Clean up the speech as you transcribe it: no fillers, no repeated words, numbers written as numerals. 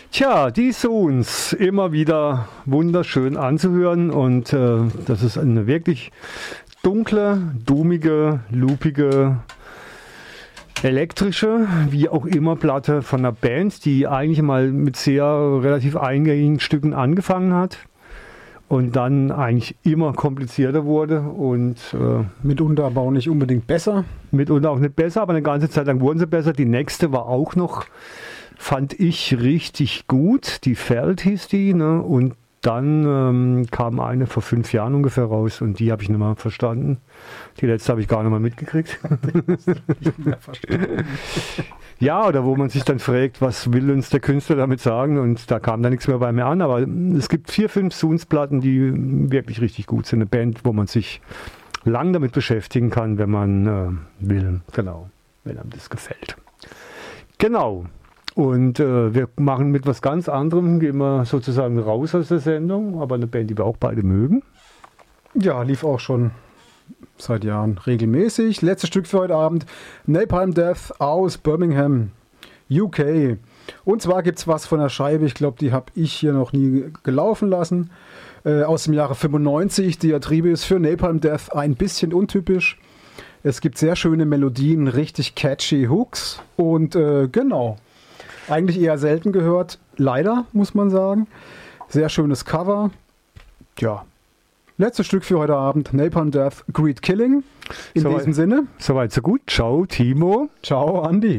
Tja, die Sounds immer wieder wunderschön anzuhören und das ist eine wirklich dunkle, dummige, loopige, elektrische, wie auch immer Platte von einer Band, die eigentlich mal mit sehr relativ eingängigen Stücken angefangen hat und dann eigentlich immer komplizierter wurde und mitunter aber auch nicht unbedingt besser. Mitunter auch nicht besser, aber eine ganze Zeit lang wurden sie besser. Die nächste war auch noch, fand ich, richtig gut. Die Feld hieß die, ne? Und dann kam eine vor 5 Jahren ungefähr raus und die habe ich nicht mehr verstanden. Die letzte habe ich gar nicht mehr mitgekriegt. Nicht mehr verstanden. Ja, oder wo man sich dann fragt, was will uns der Künstler damit sagen? Und da kam da nichts mehr bei mir an. Aber es gibt 4, 5 Sounds-Platten, die wirklich richtig gut sind. Eine Band, wo man sich lang damit beschäftigen kann, wenn man will. Genau, wenn einem das gefällt. Genau. Und wir machen mit was ganz anderem, gehen wir sozusagen raus aus der Sendung, aber eine Band, die wir auch beide mögen. Ja, lief auch schon seit Jahren regelmäßig. Letztes Stück für heute Abend, Napalm Death aus Birmingham, UK. Und zwar gibt es was von der Scheibe, ich glaube, die habe ich hier noch nie gelaufen lassen, aus dem Jahre 95. Die Diatribe ist für Napalm Death ein bisschen untypisch. Es gibt sehr schöne Melodien, richtig catchy Hooks und genau. Eigentlich eher selten gehört, leider, muss man sagen. Sehr schönes Cover. Ja. Letztes Stück für heute Abend, Napalm Death, Greed Killing. In diesem Sinne. Soweit so gut. Ciao, Timo. Ciao, Andi.